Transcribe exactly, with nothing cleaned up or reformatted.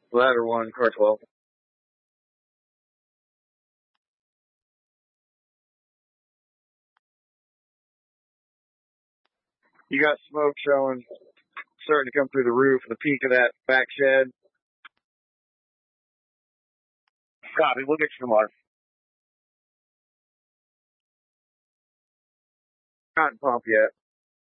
Ladder one, car twelve. You got smoke showing, starting to come through the roof, the peak of that back shed. Copy, we'll get you tomorrow. Not in pump yet.